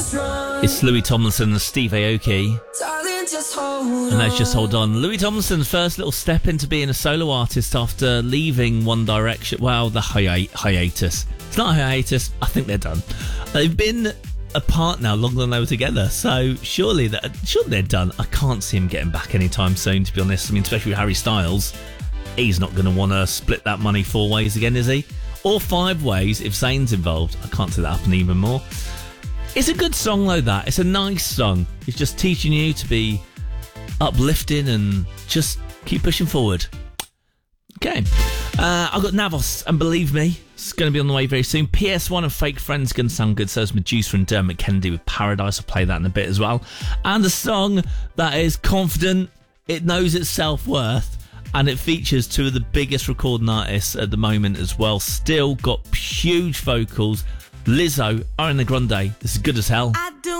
It's Louis Tomlinson and Steve Aoki. And let's just hold on. Louis Tomlinson's first little step into being a solo artist after leaving One Direction. Well, the hiatus. It's not a hiatus. I think they're done. They've been apart now longer than they were together. So surely they're done. I can't see him getting back anytime soon, to be honest. I mean, especially with Harry Styles. He's not going to want to split that money 4 ways again, is he? Or 5 ways if Zayn's involved. I can't see that happening even more. It's a good song, though, that. It's a nice song. It's just teaching you to be uplifting and just keep pushing forward. Okay. I've got Navos, and believe me, it's going to be on the way very soon. PS1 and Fake Friends going to sound good. So is Medusa and Dermot Kennedy with Paradise. I'll play that in a bit as well. And a song that is confident, it knows its self-worth, and it features 2 of the biggest recording artists at the moment as well. Still got huge vocals. Lizzo, Ariana Grande. This is Good as Hell. I do